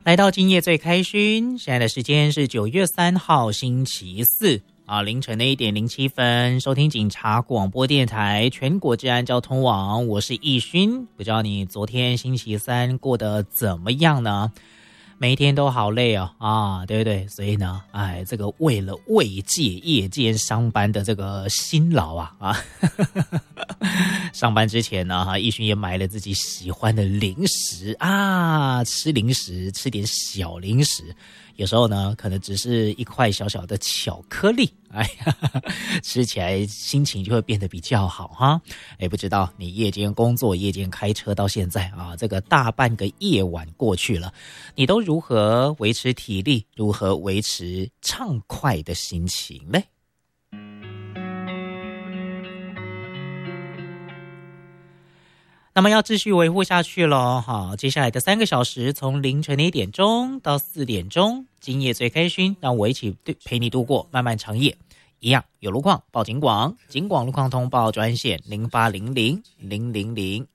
来到今夜最开勋，现在的时间是9月3号星期四啊，凌晨的1:07，收听警察广播电台全国治安交通网，我是易勋。不知道你昨天星期三过得怎么样呢？每一天都好累哦啊，对不对？所以呢，这个为了慰藉夜间上班的这个辛劳上班之前呢，易勋也买了自己喜欢的零食啊，吃零食，吃点小零食。有时候呢，可能只是一块小小的巧克力，吃起来心情就会变得比较好哈。不知道你夜间工作、夜间开车到现在啊，这个大半个夜晚过去了，你都如何维持体力？如何维持畅快的心情呢？那么要继续维护下去咯，好，接下来的3个小时，从凌晨的1点钟到4点钟，今夜最开勋，让我一起陪你度过漫漫长夜。一样有路况报警广，警广路况通报专线0800000123。